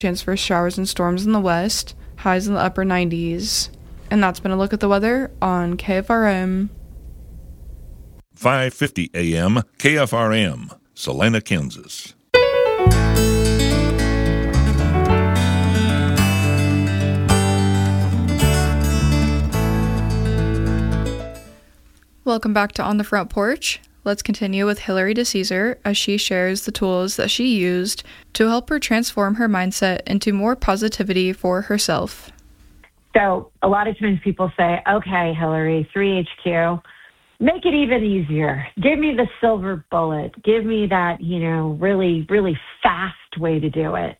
Chance for showers and storms in the west, highs in the upper 90s. And that's been a look at the weather on KFRM. 5:50 a.m. KFRM, Salina, Kansas. Welcome back to On the Front Porch. Let's continue with Hillary DeCesar as she shares the tools that she used to help her transform her mindset into more positivity for herself. So a lot of times people say, okay, Hillary, 3HQ, make it even easier. Give me the silver bullet. Give me that, really, really fast way to do it.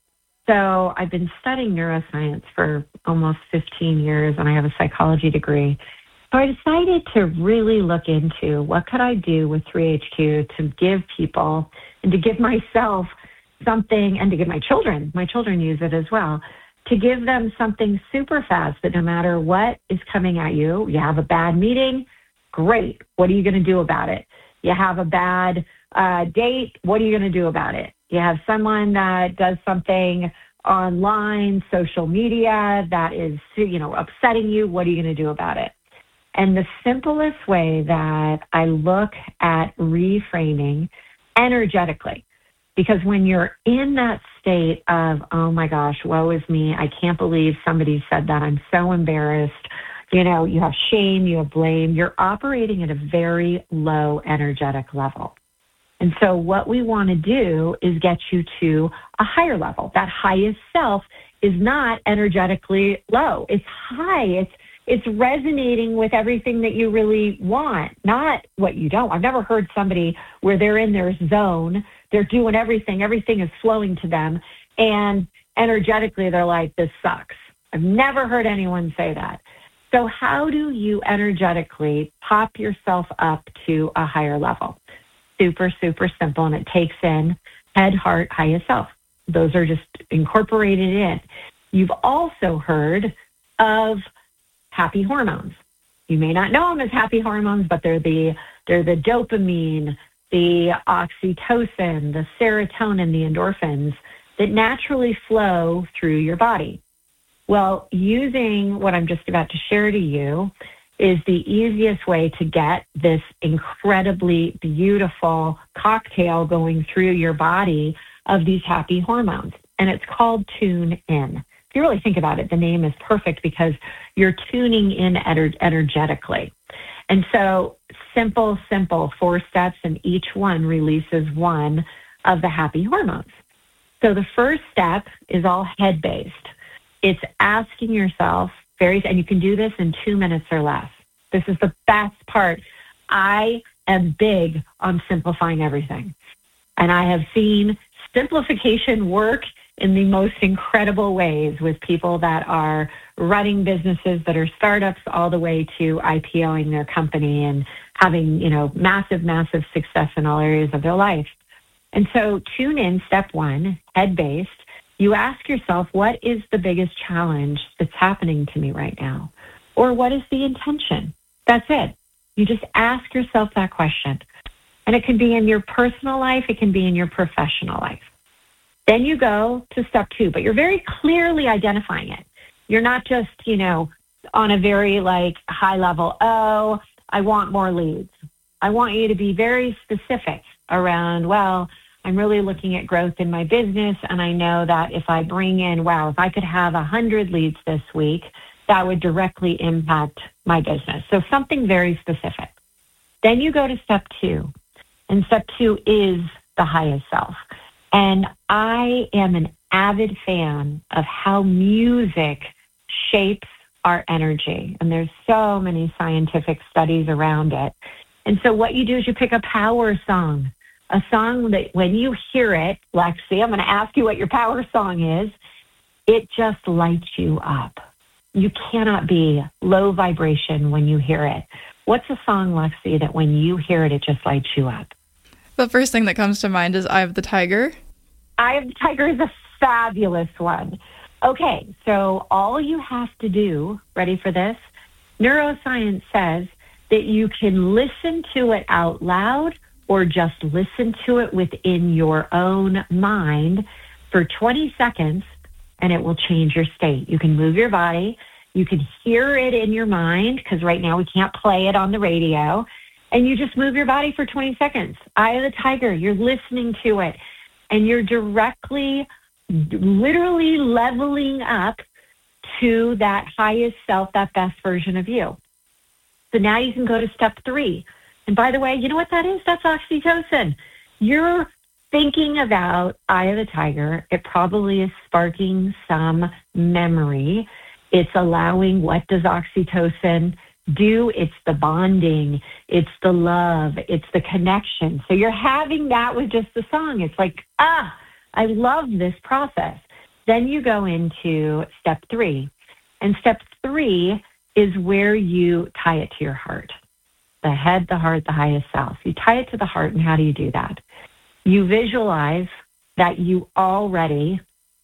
So I've been studying neuroscience for almost 15 years, and I have a psychology degree. So I decided to really look into what could I do with 3HQ to give people and to give myself something, and to give my children use it as well, to give them something super fast that no matter what is coming at you, you have a bad meeting, great. What are you going to do about it? You have a bad date, what are you going to do about it? You have someone that does something online, social media that is, upsetting you, what are you going to do about it? And the simplest way that I look at reframing energetically, because when you're in that state of, oh my gosh, woe is me, I can't believe somebody said that, I'm so embarrassed, you have shame, you have blame, you're operating at a very low energetic level. And so what we want to do is get you to a higher level. That highest self is not energetically low. It's high. It's resonating with everything that you really want, not what you don't. I've never heard somebody where they're in their zone, they're doing everything is flowing to them, and energetically they're like, this sucks. I've never heard anyone say that. So how do you energetically pop yourself up to a higher level? Super, super simple, and it takes in head, heart, highest self. Those are just incorporated in. You've also heard of happy hormones. You may not know them as happy hormones, but they're the dopamine, the oxytocin, the serotonin, the endorphins that naturally flow through your body. Well, using what I'm just about to share to you is the easiest way to get this incredibly beautiful cocktail going through your body of these happy hormones. And it's called Tune In. If you really think about it, the name is perfect because you're tuning in energetically. And so simple, 4 steps, and each one releases one of the happy hormones. So the first step is all head-based. It's asking yourself, and you can do this in 2 minutes or less. This is the best part. I am big on simplifying everything. And I have seen simplification work in the most incredible ways with people that are running businesses that are startups all the way to IPOing their company and having, massive, massive success in all areas of their life. And so tune in, step 1, head-based. You ask yourself, what is the biggest challenge that's happening to me right now? Or what is the intention? That's it. You just ask yourself that question. And it can be in your personal life. It can be in your professional life. Then you go to step 2, but you're very clearly identifying it. You're not just, on a very high level, oh, I want more leads. I want you to be very specific around, well, I'm really looking at growth in my business, and I know that if I bring in, if I could have 100 leads this week, that would directly impact my business. So something very specific. Then you go to step 2, and step 2 is the highest self. And I am an avid fan of how music shapes our energy. And there's so many scientific studies around it. And so what you do is you pick a power song, a song that when you hear it, Lexi, I'm going to ask you what your power song is. It just lights you up. You cannot be low vibration when you hear it. What's a song, Lexi, that when you hear it, it just lights you up? The first thing that comes to mind is Eye of the Tiger. Eye of the Tiger is a fabulous one. Okay, so all you have to do, ready for this? Neuroscience says that you can listen to it out loud or just listen to it within your own mind for 20 seconds and it will change your state. You can move your body. You can hear it in your mind, because right now we can't play it on the radio. And you just move your body for 20 seconds. Eye of the Tiger, you're listening to it. And you're directly, literally leveling up to that highest self, that best version of you. So now you can go to step 3. And by the way, you know what that is? That's oxytocin. You're thinking about Eye of the Tiger. It probably is sparking some memory. It's allowing, what does oxytocin do? It's the bonding. It's the love. It's the connection. So you're having that with just the song. It's like, I love this process. Then you go into step 3. And step 3 is where you tie it to your heart. The head, the heart, the highest self. You tie it to the heart, and how do you do that? You visualize that you already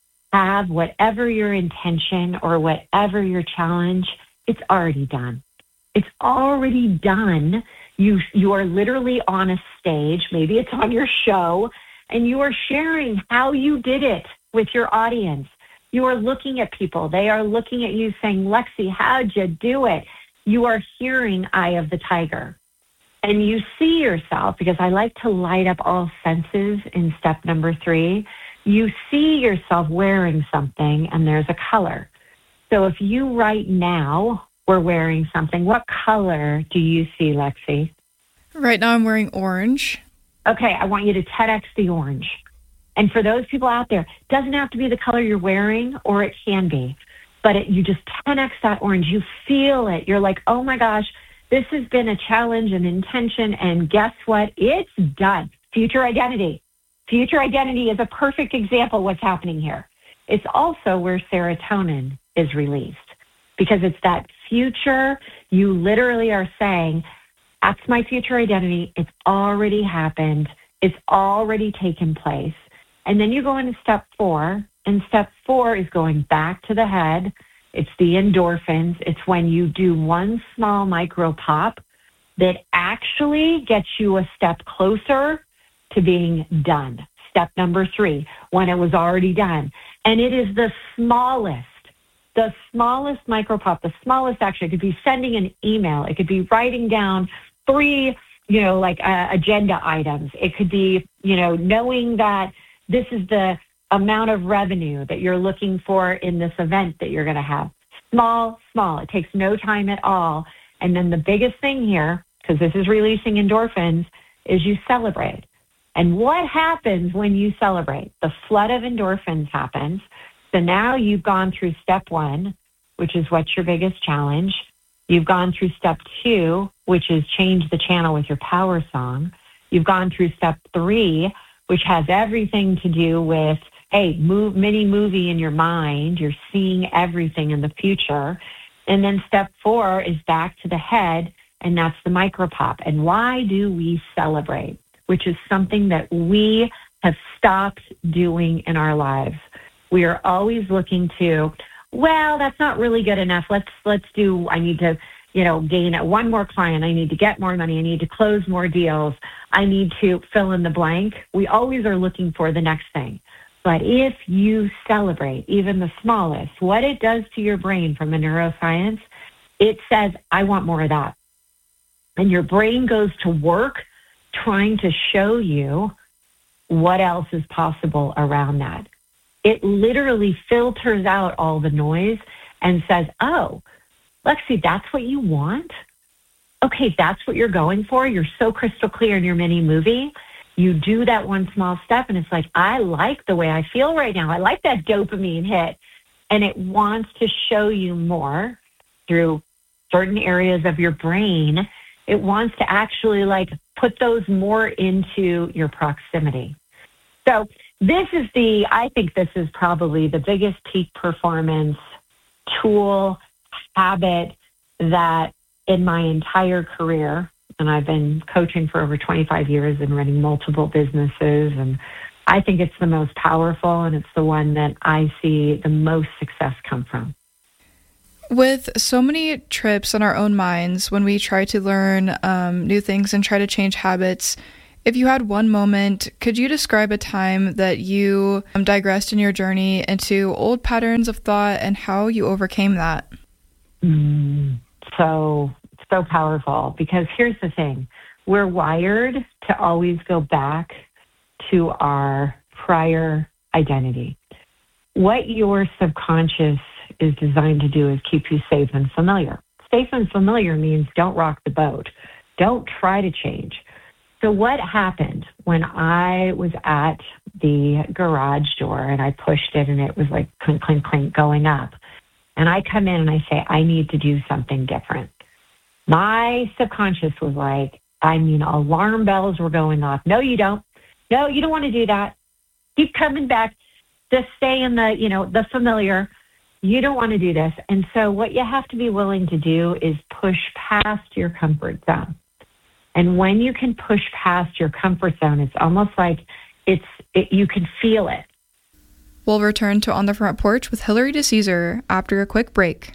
have whatever your intention or whatever your challenge, it's already done. It's already done. You are literally on a stage. Maybe it's on your show, and you are sharing how you did it with your audience. You are looking at people. They are looking at you saying, Lexi, how'd you do it? You are hearing Eye of the Tiger. And you see yourself, because I like to light up all senses in step number 3. You see yourself wearing something, and there's a color. So if you right now were wearing something, what color do you see, Lexi? Right now I'm wearing orange. Okay, I want you to 10x the orange. And for those people out there, it doesn't have to be the color you're wearing, or it can be. But you just 10x that orange. You feel it. You're like, oh my gosh, this has been a challenge and intention, and guess what? It's done. Future identity. Future identity is a perfect example of what's happening here. It's also where serotonin is released, because it's that future. You literally are saying, that's my future identity. It's already happened. It's already taken place. And then you go into step 4, and step 4 is going back to the head. It's the endorphins. It's when you do one small micro pop that actually gets you a step closer to being done. Step number 3, when it was already done. And it is the smallest micro pop, the smallest action. It could be sending an email. It could be writing down 3, agenda items. It could be, knowing that this is the amount of revenue that you're looking for in this event that you're going to have. Small. It takes no time at all. And then the biggest thing here, because this is releasing endorphins, is you celebrate. And what happens when you celebrate? The flood of endorphins happens. So now you've gone through step 1, which is what's your biggest challenge. You've gone through step 2, which is change the channel with your power song. You've gone through step 3, which has everything to do with, mini movie in your mind. You're seeing everything in the future. And then step 4 is back to the head, and that's the micropop. And why do we celebrate? Which is something that we have stopped doing in our lives. We are always looking to, that's not really good enough. Let's do, I need to, gain one more client. I need to get more money. I need to close more deals. I need to fill in the blank. We always are looking for the next thing. But if you celebrate even the smallest, what it does to your brain from a neuroscience, it says, I want more of that. And your brain goes to work trying to show you what else is possible around that. It literally filters out all the noise and says, oh, Lexi, that's what you want? Okay, that's what you're going for? You're so crystal clear in your mini movie. You do that one small step, and it's like, I like the way I feel right now. I like that dopamine hit. And it wants to show you more through certain areas of your brain. It wants to actually put those more into your proximity. So I think this is probably the biggest peak performance tool, habit that in my entire career, and I've been coaching for over 25 years and running multiple businesses, and I think it's the most powerful, and it's the one that I see the most success come from. With so many trips in our own minds, when we try to learn new things and try to change habits, If you had one moment, could you describe a time that you digressed in your journey into old patterns of thought and how you overcame that? So powerful, because here's the thing. We're wired to always go back to our prior identity. What your subconscious is designed to do is keep you safe and familiar. Safe and familiar means don't rock the boat. Don't try to change. So what happened when I was at the garage door and I pushed it and it was like clink, clink, clink going up? And I come in and I say, I need to do something different. My subconscious was like, alarm bells were going off. No, you don't. No, you don't want to do that. Keep coming back. Just stay in the familiar. You don't want to do this. And so what you have to be willing to do is push past your comfort zone. And when you can push past your comfort zone, it's almost like you can feel it. We'll return to On the Front Porch with Hilary DeCesar after a quick break.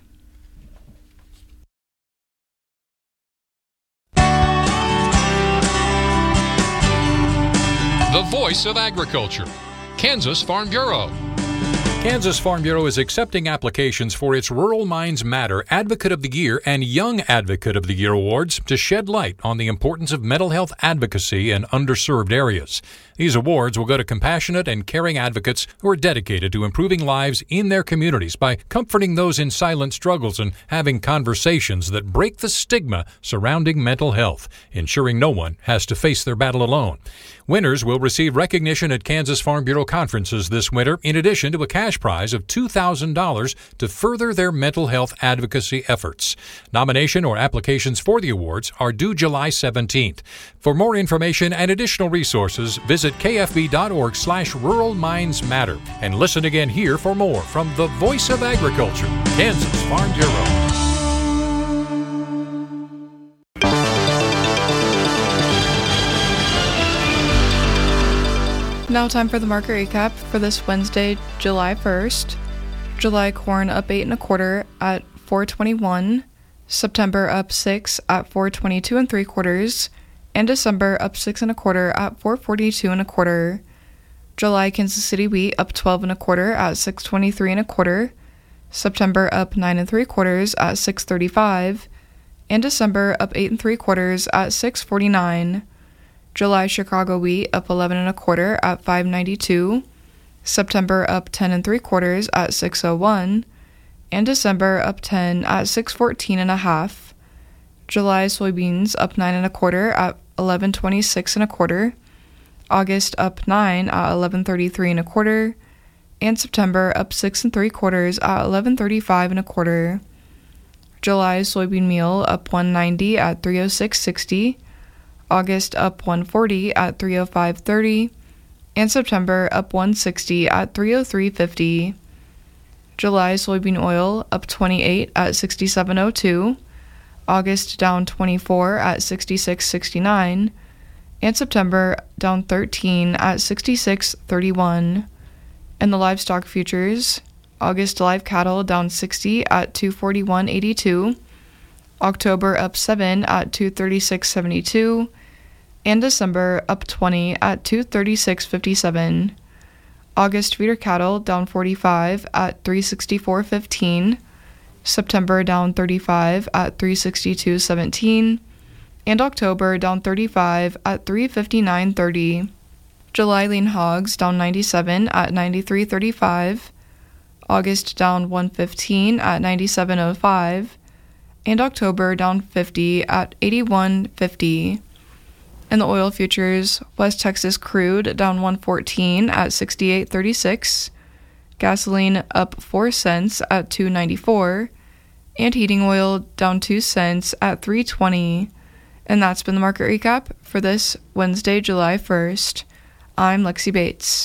The voice of agriculture, Kansas Farm Bureau. Kansas Farm Bureau is accepting applications for its Rural Minds Matter Advocate of the Year and Young Advocate of the Year awards to shed light on the importance of mental health advocacy in underserved areas. These awards will go to compassionate and caring advocates who are dedicated to improving lives in their communities by comforting those in silent struggles and having conversations that break the stigma surrounding mental health, ensuring no one has to face their battle alone. Winners will receive recognition at Kansas Farm Bureau conferences this winter, in addition to a cash prize of $2,000 to further their mental health advocacy efforts. Nomination or applications for the awards are due July 17th. For more information and additional resources, visit kfb.org/Rural Minds Matter and listen again here for more from the Voice of Agriculture, Kansas Farm Bureau. Now time for the market recap for this Wednesday, July 1st. July corn up 8 1/4 at $4.21, September up 6 at $4.22 3/4, and December up 6 1/4 at $4.42 1/4. July Kansas City wheat up 12 1/4 at $6.23 1/4, September up 9 3/4 at $6.35, and December up 8 3/4 at $6.49. July Chicago wheat up 11 1/4 at $5.92, September up 10 3/4 at $6.01, and December up 10 at $6.14 1/2. July soybeans up 9 1/4 at $11.26 1/4, August up 9 at $11.33 1/4, and September up 6 3/4 at $11.35 1/4. July soybean meal up 190 at $306.60, August up 140 at $305.30, and September up 160 at $303.50. July soybean oil up 28 at $67.02, August down 24 at $66.69, and September down 13 at $66.31. And the livestock futures, August live cattle down 60 at $241.82, October up 7 at $236.72, and December up 20 at $236.57. August feeder cattle down 45 at $364.15, September down 35 at $362.17, and October down 35 at $359.30. July lean hogs down 97 at $93.35, August down 115 at $97.05, and October down 50 at $81.50. In the oil futures, West Texas crude down 114 at $68.36, gasoline up 4 cents at $2.94, and heating oil down 2 cents at $3.20. And that's been the market recap for this Wednesday, July 1st. I'm Lexi Bates.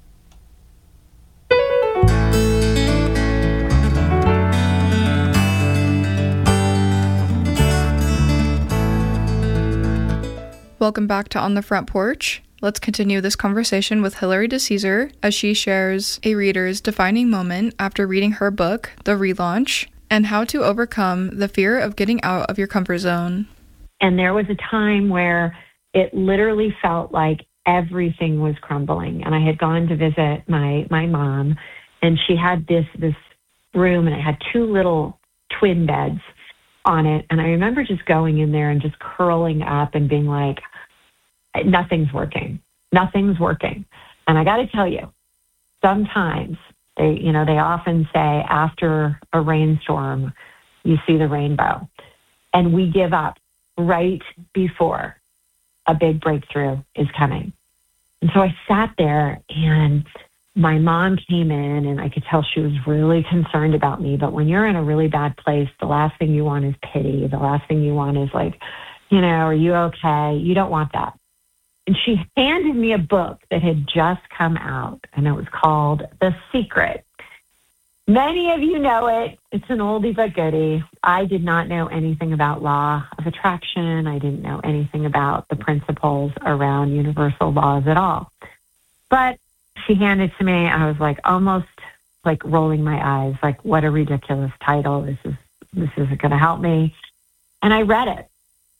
Welcome back to On the Front Porch. Let's continue this conversation with Hilary DeCesar as she shares a reader's defining moment after reading her book, The Relaunch, and how to overcome the fear of getting out of your comfort zone. And there was a time where it literally felt like everything was crumbling. And I had gone to visit my mom, and she had this room, and it had two little twin beds on it. And I remember just going in there and just curling up and being like, nothing's working. Nothing's working. And I got to tell you, sometimes they often say after a rainstorm, you see the rainbow. And we give up right before a big breakthrough is coming. And so I sat there, and my mom came in, and I could tell she was really concerned about me. But when you're in a really bad place, the last thing you want is pity. The last thing you want is like, are you okay? You don't want that. And she handed me a book that had just come out, and it was called The Secret. Many of you know it. It's an oldie but goodie. I did not know anything about law of attraction. I didn't know anything about the principles around universal laws at all. But she handed it to me. I was like almost like rolling my eyes, like, what a ridiculous title. This isn't going to help me. And I read it.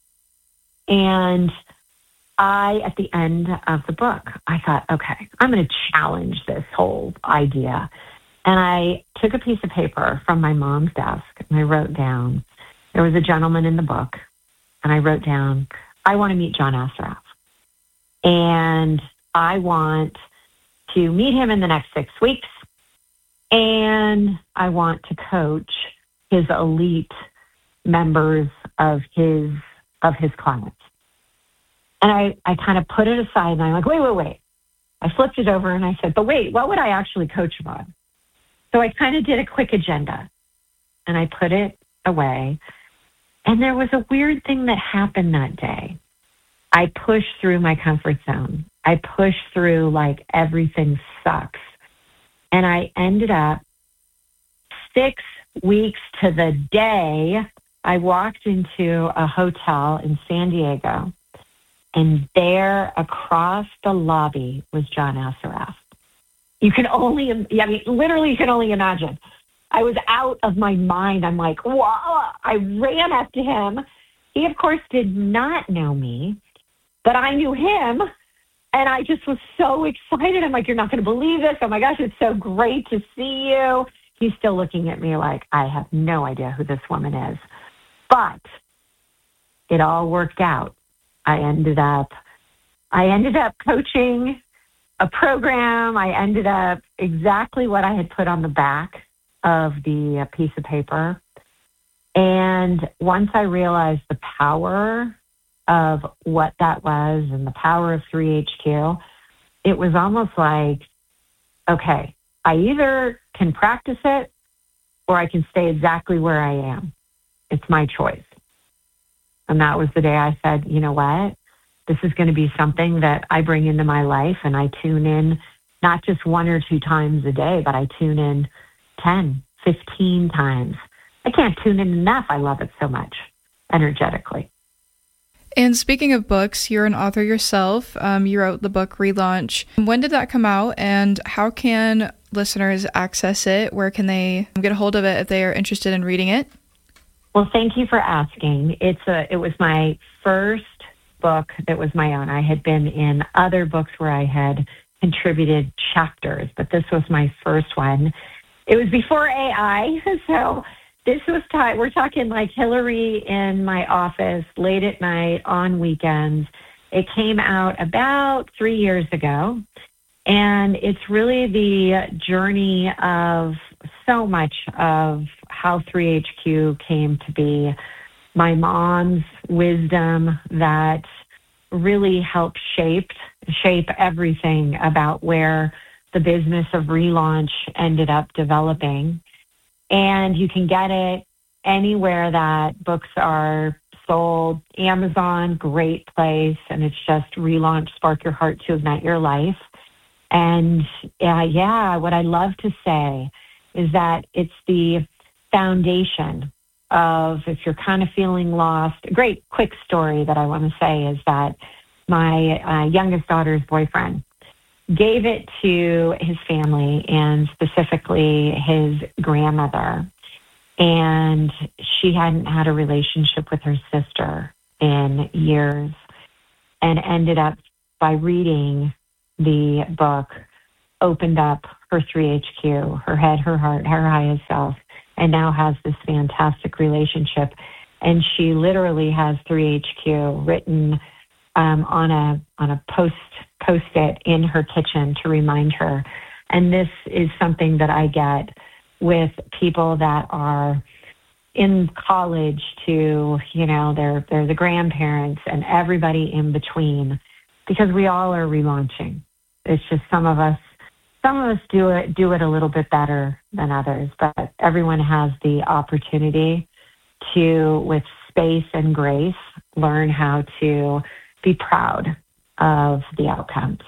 And at the end of the book, I thought, okay, I'm going to challenge this whole idea. And I took a piece of paper from my mom's desk, and I wrote down, there was a gentleman in the book, and I wrote down, I want to meet John Assaraf. And I want to meet him in the next 6 weeks, and I want to coach his elite members of his clients. And I kind of put it aside, and I'm like, wait. I flipped it over, and I said, but wait, what would I actually coach him on? So I kind of did a quick agenda, and I put it away. And there was a weird thing that happened that day. I pushed through my comfort zone. I pushed through like everything sucks. And I ended up 6 weeks to the day, I walked into a hotel in San Diego, and there across the lobby was John Assaraf. You can only imagine. I was out of my mind. I'm like, wow. I ran up to him. He, of course, did not know me, but I knew him. And I just was so excited. I'm like, you're not going to believe this. Oh, my gosh, it's so great to see you. He's still looking at me like, I have no idea who this woman is. But it all worked out. I ended up coaching a program. I ended up exactly what I had put on the back of the piece of paper. And once I realized the power of what that was and the power of 3HQ, it was almost like, okay, I either can practice it or I can stay exactly where I am. It's my choice. And that was the day I said, you know what? This is going to be something that I bring into my life, and I tune in not just 1 or 2 times a day, but I tune in 10, 15 times. I can't tune in enough. I love it so much energetically. And speaking of books, you're an author yourself. You wrote the book Relaunch. When did that come out, and how can listeners access it? Where can they get a hold of it if they are interested in reading it? Well, thank you for asking. It was my first book that was my own. I had been in other books where I had contributed chapters, but this was my first one. It was before AI, so this was we're talking like Hillary in my office late at night on weekends. It came out about 3 years ago, and it's really the journey of so much of how 3HQ came to be. My mom's wisdom that really helped shape everything about where the business of Relaunch ended up developing. And you can get it anywhere that books are sold. Amazon, great place. And it's just Relaunch, Spark Your Heart to Ignite Your Life. And what I love to say is that it's the foundation of, if you're kind of feeling lost. A great quick story that I want to say is that my youngest daughter's boyfriend gave it to his family, and specifically his grandmother. And she hadn't had a relationship with her sister in years. and ended up, by reading the book, opened up her 3HQ, her head, her heart, her highest self, and now has this fantastic relationship. And she literally has 3HQ written on a post-it in her kitchen to remind her. And this is something that I get with people that are in college to, they're the grandparents and everybody in between, because we all are relaunching. It's just some of us do it a little bit better than others, but everyone has the opportunity to, with space and grace, learn how to be proud of the outcomes.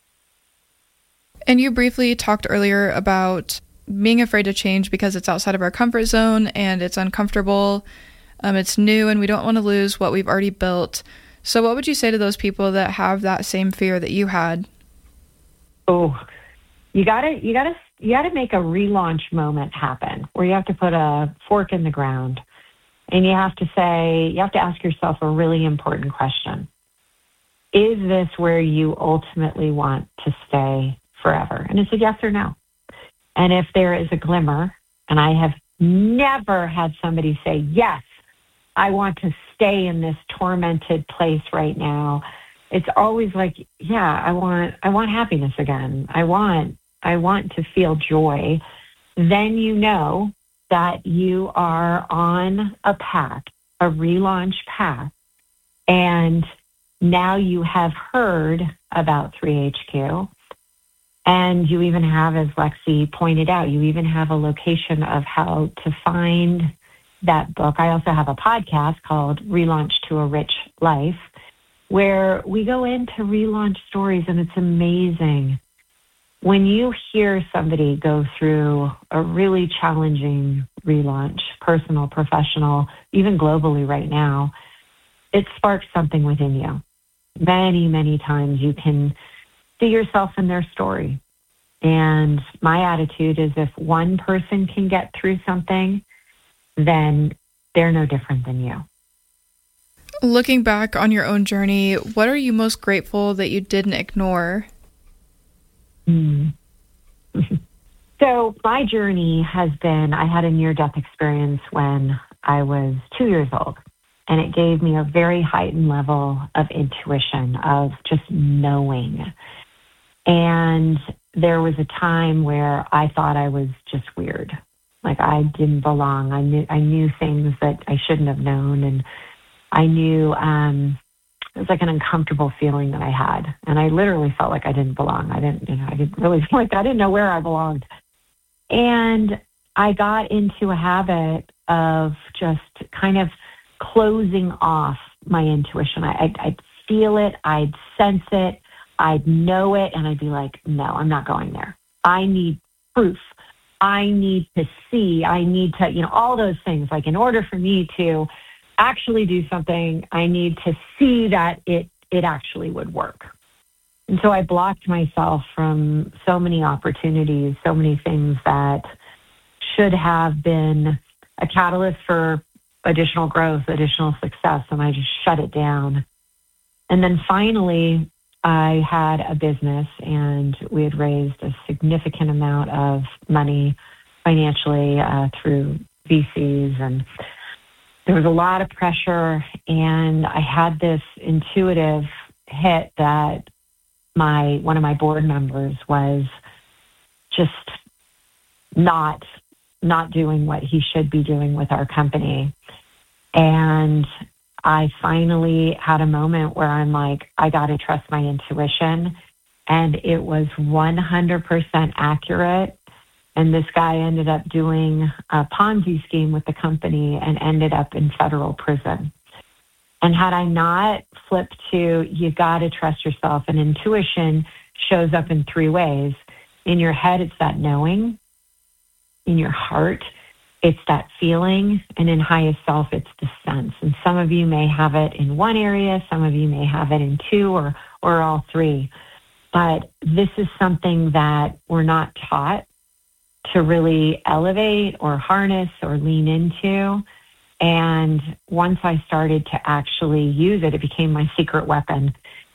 And you briefly talked earlier about being afraid to change because it's outside of our comfort zone and it's uncomfortable, it's new, and we don't want to lose what we've already built. So what would you say to those people that have that same fear that you had? Oh, you gotta make a relaunch moment happen where you have to put a fork in the ground and you have to ask yourself a really important question. Is this where you ultimately want to stay forever? And it's a yes or no. And if there is a glimmer, and I have never had somebody say, yes, I want to stay in this tormented place right now. It's always like, yeah, I want happiness again. I want to feel joy. Then you know that you are on a path, a relaunch path. And now you have heard about 3HQ. And you even have, as Lexi pointed out, you even have a location of how to find that book. I also have a podcast called Relaunch to a Rich Life, where we go into relaunch stories, and it's amazing. When you hear somebody go through a really challenging relaunch, personal, professional, even globally right now, it sparks something within you. Many, many times you can see yourself in their story. And my attitude is if one person can get through something, then they're no different than you. Looking back on your own journey, what are you most grateful that you didn't ignore? So my journey has been, I had a near-death experience when I was 2 years old. And it gave me a very heightened level of intuition, of just knowing. And there was a time where I thought I was just weird. Like I didn't belong. I knew things that I shouldn't have known. And I knew it was like an uncomfortable feeling that I had. And I literally felt like I didn't belong. I didn't really feel like I didn't know where I belonged. And I got into a habit of just kind of closing off my intuition. I'd feel it, I'd sense it, I'd know it, and I'd be like, no, I'm not going there. I need proof. I need to see. I need to, all those things. Like in order for me to actually do something, I need to see that it actually would work. And so I blocked myself from so many opportunities, so many things that should have been a catalyst for additional growth, additional success, and I just shut it down. And then finally, I had a business, and we had raised a significant amount of money financially through VCs, and there was a lot of pressure, and I had this intuitive hit that one of my board members was just not doing what he should be doing with our company. And I finally had a moment where I'm like, I got to trust my intuition. And it was 100% accurate. And this guy ended up doing a Ponzi scheme with the company and ended up in federal prison. And had I not flipped to, you got to trust yourself, and intuition shows up in three ways. In your head, it's that knowing. In your heart, it's that feeling. And in highest self, it's the sense. And some of you may have it in one area, some of you may have it in two or all three. But this is something that we're not taught to really elevate or harness or lean into. And once I started to actually use it, it became my secret weapon.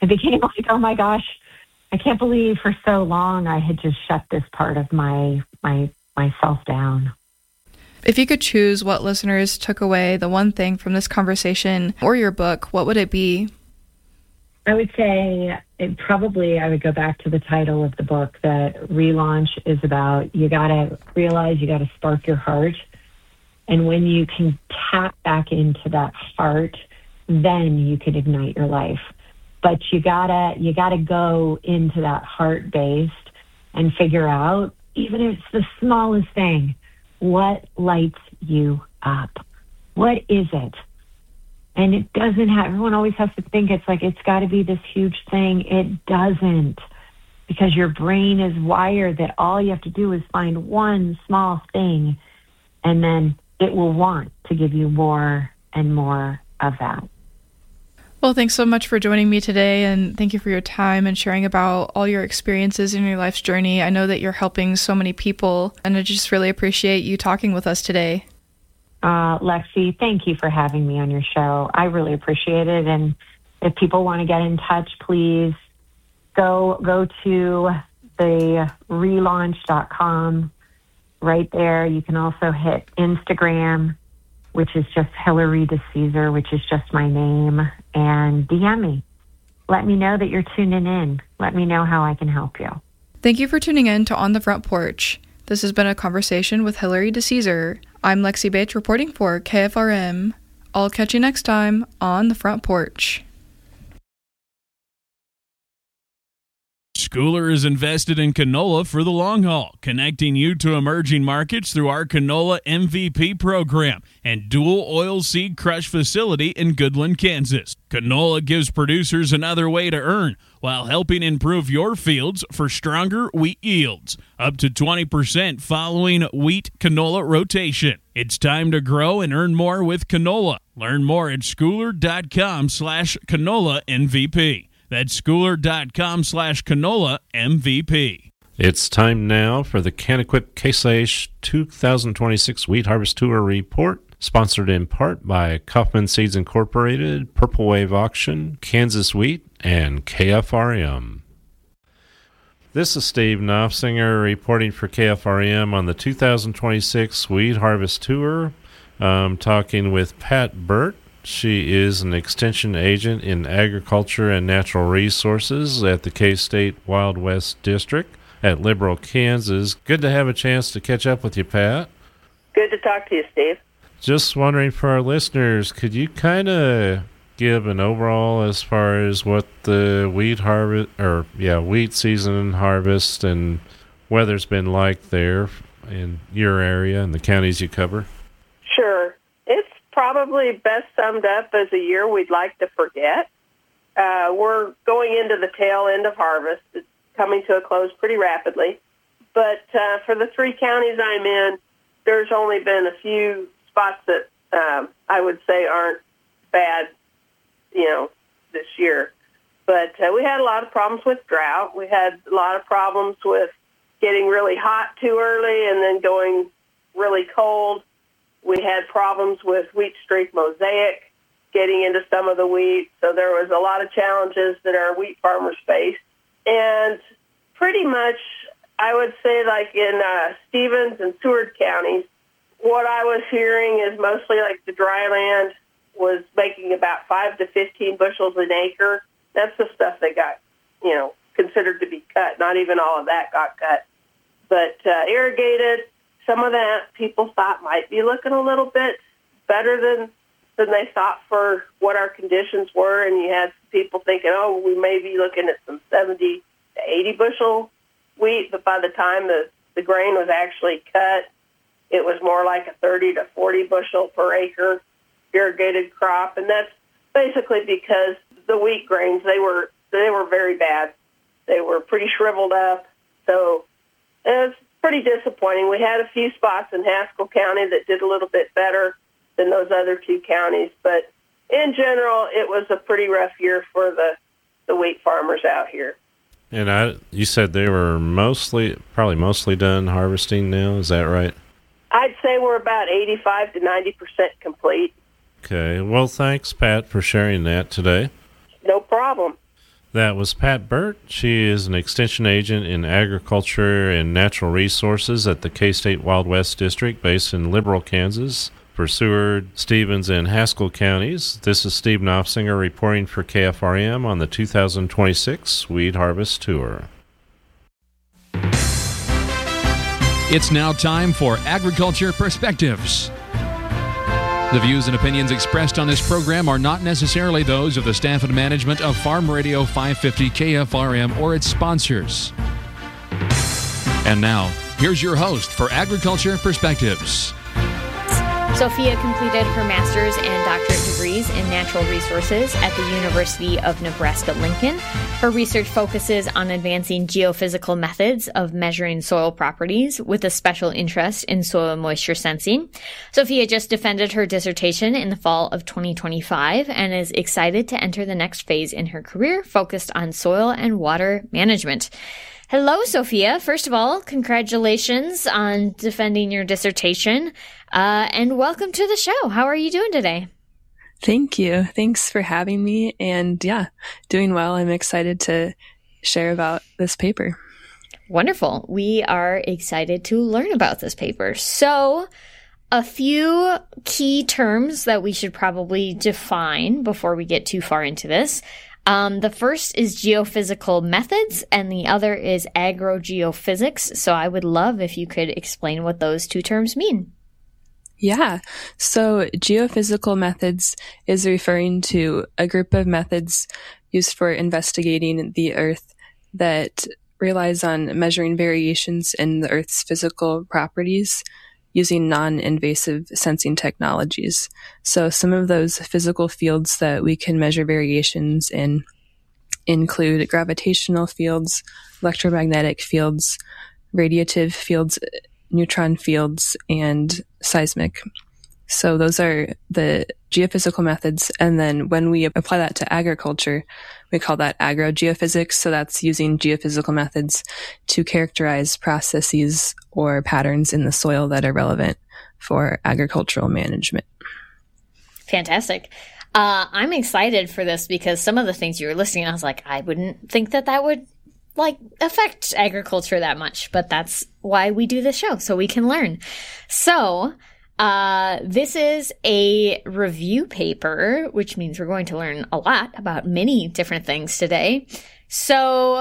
it became like, oh my gosh, I can't believe for so long I had just shut this part of myself down. If you could choose what listeners took away, the one thing from this conversation or your book, what would it be? I would say I would go back to the title of the book, that relaunch is about, you got to realize you got to spark your heart. And when you can tap back into that heart, then you can ignite your life. But you gotta go into that heart based and figure out, even if it's the smallest thing, what lights you up? What is it? And it doesn't have, everyone always has to think it's like, it's got to be this huge thing. It doesn't, because your brain is wired that all you have to do is find one small thing, and then it will want to give you more and more of that. Well, thanks so much for joining me today, and thank you for your time and sharing about all your experiences in your life's journey. I know that you're helping so many people, and I just really appreciate you talking with us today. Lexi, thank you for having me on your show. I really appreciate it. And if people want to get in touch, please go to the relaunch.com. Right there, you can also hit Instagram, which is just Hillary DeCesar, which is just my name, and DM me. Let me know that you're tuning in. Let me know how I can help you. Thank you for tuning in to On the Front Porch. This has been a conversation with Hillary DeCesar. I'm Lexi Bates reporting for KFRM. I'll catch you next time on the Front Porch. Schooler is invested in canola for the long haul, connecting you to emerging markets through our Canola MVP program and dual oil seed crush facility in Goodland, Kansas. Canola gives producers another way to earn while helping improve your fields for stronger wheat yields, up to 20% following wheat canola rotation. It's time to grow and earn more with canola. Learn more at schooler.com/canola MVP. That's schooler.com/canola MVP. It's time now for the Canaquip Case IH 2026 Wheat Harvest Tour Report, sponsored in part by Kaufman Seeds Incorporated, Purple Wave Auction, Kansas Wheat, and KFRM. This is Steve Knopfsinger reporting for KFRM on the 2026 Wheat Harvest Tour. I'm talking with Pat Burt. She is an extension agent in agriculture and natural resources at the K-State Wild West District at Liberal, Kansas. Good to have a chance to catch up with you, Pat. Good to talk to you, Steve. Just wondering for our listeners, could you kind of give an overall as far as what the wheat season harvest and weather's been like there in your area and the counties you cover? Sure. It's probably best summed up as a year we'd like to forget. We're going into the tail end of harvest. It's coming to a close pretty rapidly. But for the three counties I'm in, there's only been a few spots that I would say aren't bad, this year. But we had a lot of problems with drought. We had a lot of problems with getting really hot too early and then going really cold. We had problems with wheat streak mosaic getting into some of the wheat. So there was a lot of challenges that our wheat farmers faced. And pretty much, I would say, like in Stevens and Seward counties, what I was hearing is mostly like the dry land was making about 5 to 15 bushels an acre. That's the stuff that got, considered to be cut. Not even all of that got cut. But irrigated, some of that people thought might be looking a little bit better than they thought for what our conditions were. And you had people thinking, we may be looking at some 70 to 80 bushel wheat. But by the time the grain was actually cut, it was more like a 30 to 40 bushel per acre irrigated crop. And that's basically because the wheat grains, they were very bad. They were pretty shriveled up. So it was pretty disappointing. We had a few spots in Haskell County that did a little bit better than those other two counties. But in general, it was a pretty rough year for the wheat farmers out here. And you said they were probably mostly done harvesting now. Is that right? I'd say we're about 85 to 90% complete. Okay. Well, thanks, Pat, for sharing that today. No problem. That was Pat Burt. She is an extension agent in agriculture and natural resources at the K-State Wild West District based in Liberal, Kansas, for Seward, Stevens, and Haskell counties. This is Steve Knopfsinger reporting for KFRM on the 2026 Wheat Harvest Tour. It's now time for Agriculture Perspectives. The views and opinions expressed on this program are not necessarily those of the staff and management of Farm Radio 550 KFRM or its sponsors. And now, here's your host for Agriculture Perspectives. Sophia completed her master's and doctorate degrees in natural resources at the University of Nebraska-Lincoln. Her research focuses on advancing geophysical methods of measuring soil properties with a special interest in soil moisture sensing. Sophia just defended her dissertation in the fall of 2025 and is excited to enter the next phase in her career focused on soil and water management. Hello, Sophia. First of all, congratulations on defending your dissertation, and welcome to the show. How are you doing today? Thank you. Thanks for having me. And yeah, doing well. I'm excited to share about this paper. Wonderful. We are excited to learn about this paper. So, a few key terms that we should probably define before we get too far into this. The first is geophysical methods, and the other is agrogeophysics. So I would love if you could explain what those two terms mean. Yeah. So geophysical methods is referring to a group of methods used for investigating the Earth that relies on measuring variations in the Earth's physical properties using non-invasive sensing technologies. So some of those physical fields that we can measure variations in include gravitational fields, electromagnetic fields, radiative fields, neutron fields, and seismic. So those are the geophysical methods. And then when we apply that to agriculture, we call that agrogeophysics. So that's using geophysical methods to characterize processes or patterns in the soil that are relevant for agricultural management. Fantastic. I'm excited for this because some of the things you were listing, I was like, I wouldn't think that would affect agriculture that much, but that's why we do this show, so we can learn. So, this is a review paper, which means we're going to learn a lot about many different things today. So,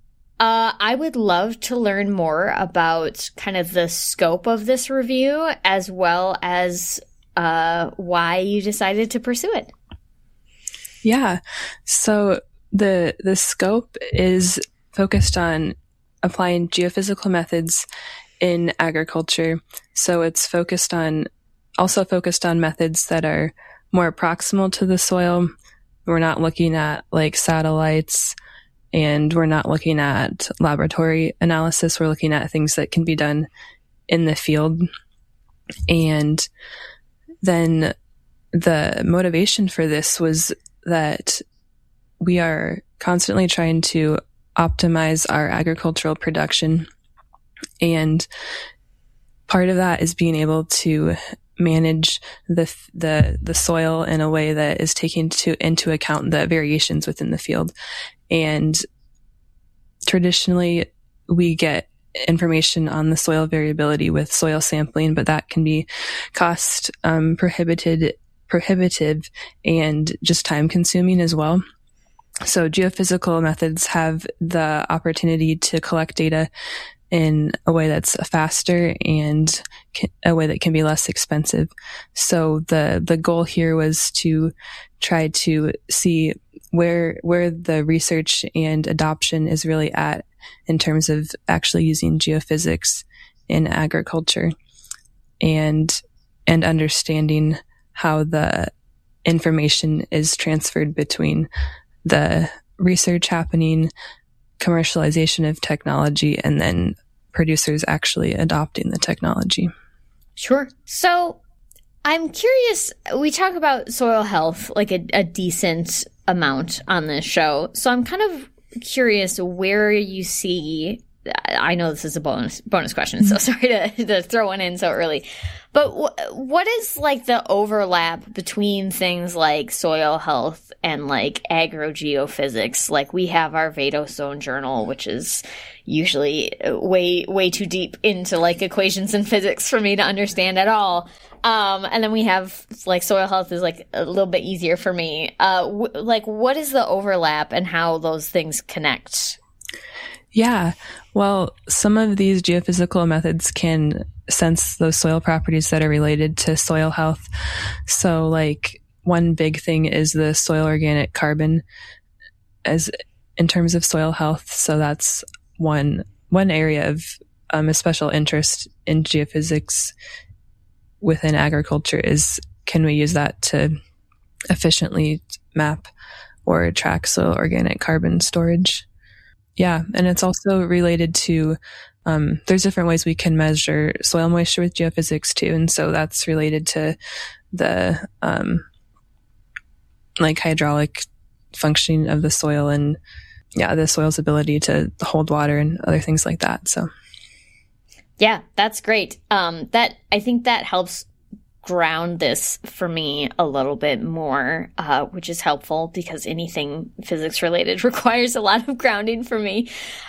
I would love to learn more about kind of the scope of this review, as well as why you decided to pursue it. Yeah. So the scope is focused on applying geophysical methods in agriculture. So it's also focused on methods that are more proximal to the soil. We're not looking at like satellites, and we're not looking at laboratory analysis. We're looking at things that can be done in the field. And then the motivation for this was that we are constantly trying to optimize our agricultural production. And part of that is being able to manage the soil in a way that is taking into account the variations within the field. And traditionally, we get information on the soil variability with soil sampling, but that can be cost prohibitive and just time consuming as well. So geophysical methods have the opportunity to collect data in a way that's faster and a way that can be less expensive. So the goal here was to try to see where the research and adoption is really at in terms of actually using geophysics in agriculture, and understanding how the information is transferred between the research happening, commercialization of technology, and then producers actually adopting the technology. Sure. So I'm curious, we talk about soil health like a decent amount on this show. So I'm kind of curious where you see, I know this is a bonus question, so sorry to throw one in so early, But what is like the overlap between things like soil health and like agrogeophysics? Like we have our Vadostone journal, which is usually way too deep into like equations and physics for me to understand at all. And then we have like soil health is like a little bit easier for me. Like what is the overlap and how those things connect? Yeah. Well, some of these geophysical methods can sense those soil properties that are related to soil health. So like one big thing is the soil organic carbon as in terms of soil health. So that's one area of a special interest in geophysics within agriculture is can we use that to efficiently map or track soil organic carbon storage? Yeah, and it's also related to, there's different ways we can measure soil moisture with geophysics too, and so that's related to the like hydraulic functioning of the soil and the soil's ability to hold water and other things like that. So, yeah, that's great. That I think that helps ground this for me a little bit more, which is helpful because anything physics related requires a lot of grounding for me.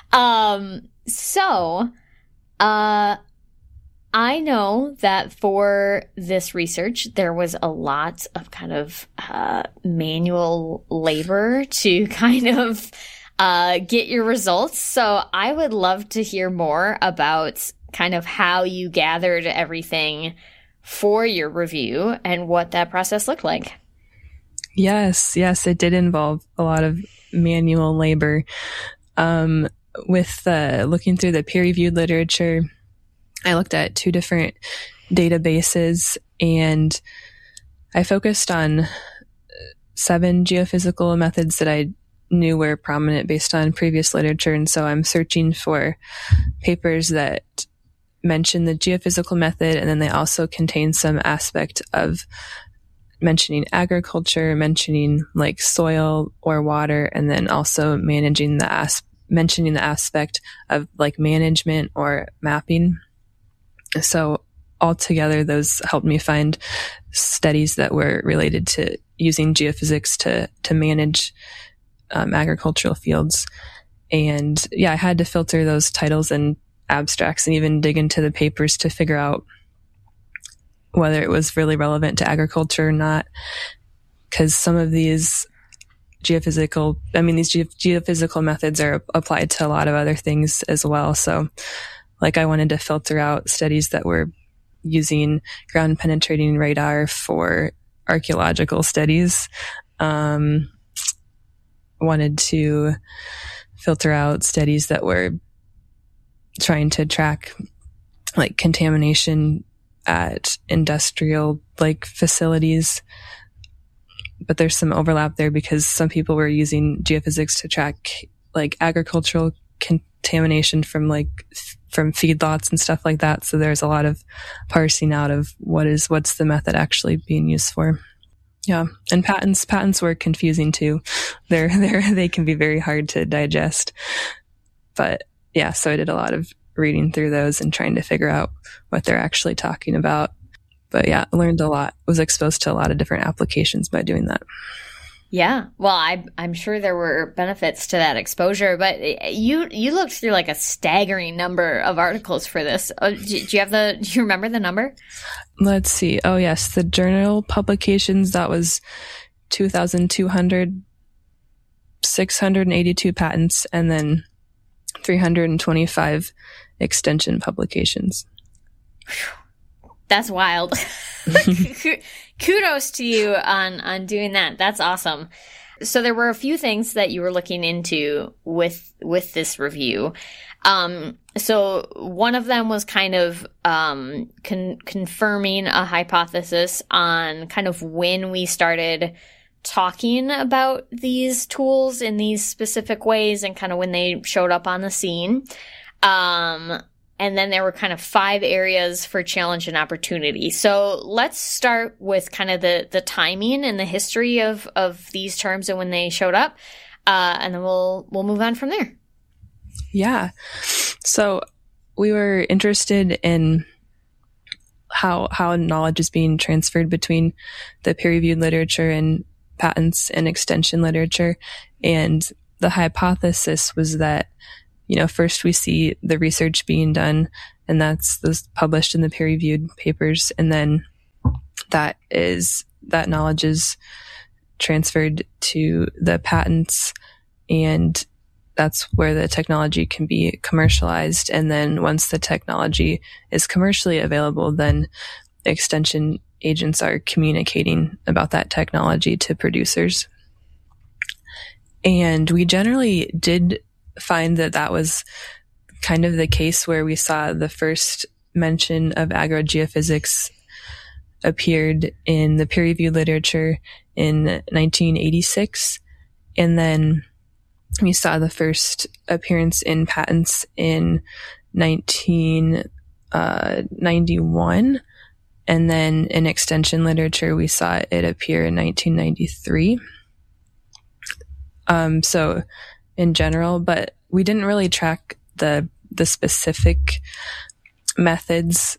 So I know that for this research, there was a lot of kind of manual labor to kind of get your results. So I would love to hear more about kind of how you gathered everything for your review and what that process looked like. Yes, it did involve a lot of manual labor. With looking through the peer-reviewed literature, I looked at 2 different databases and I focused on 7 geophysical methods that I knew were prominent based on previous literature. And so I'm searching for papers that mention the geophysical method, and then they also contain some aspect of mentioning agriculture, mentioning like soil or water, and then also mentioning the aspect of like management or mapping. So altogether, those helped me find studies that were related to using geophysics to manage agricultural fields. And I had to filter those titles and abstracts and even dig into the papers to figure out whether it was really relevant to agriculture or not. Because some of these geophysical methods are applied to a lot of other things as well. So like I wanted to filter out studies that were using ground penetrating radar for archaeological studies. Wanted to filter out studies that were trying to track like contamination at industrial like facilities. But there's some overlap there because some people were using geophysics to track like agricultural contamination from feedlots and stuff like that. So there's a lot of parsing out of what's the method actually being used for. Yeah. And patents were confusing too. They can be very hard to digest. But yeah, so I did a lot of reading through those and trying to figure out what they're actually talking about. But yeah, learned a lot, was exposed to a lot of different applications by doing that. Yeah. Well, I'm sure there were benefits to that exposure, but you looked through like a staggering number of articles for this. Do you remember the number? Let's see. Oh yes. The journal publications, that was 2,200, 682 patents, and then 325 extension publications. That's wild. Kudos to you on doing that. That's awesome. So there were a few things that you were looking into with this review. So one of them was kind of confirming a hypothesis on kind of when we started talking about these tools in these specific ways and kind of when they showed up on the scene. And then there were kind of 5 areas for challenge and opportunity. So let's start with kind of the timing and the history of these terms and when they showed up. And then we'll move on from there. Yeah. So we were interested in how knowledge is being transferred between the peer-reviewed literature and patents and extension literature. And the hypothesis was that, first we see the research being done, and that's published in the peer-reviewed papers, and then that knowledge is transferred to the patents, and that's where the technology can be commercialized. And then once the technology is commercially available, then extension agents are communicating about that technology to producers. And we generally did find that was kind of the case where we saw the first mention of agrogeophysics appeared in the peer-reviewed literature in 1986. And then we saw the first appearance in patents in 1991. And then in extension literature, we saw it appear in 1993. So in general, but we didn't really track the specific methods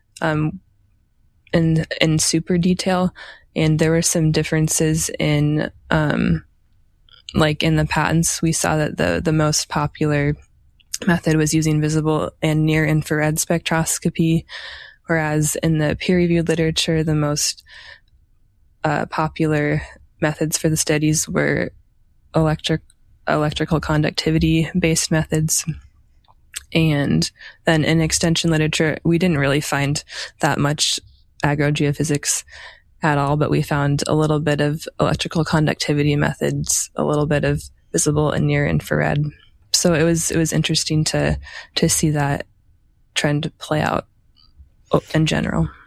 in super detail. And there were some differences in like in the patents. We saw that the most popular method was using visible and near infrared spectroscopy, whereas in the peer-reviewed literature, the most popular methods for the studies were electrical conductivity based methods. And then in extension literature, we didn't really find that much agrogeophysics at all, but we found a little bit of electrical conductivity methods, a little bit of visible and near infrared. So it was interesting to see that trend play out in general.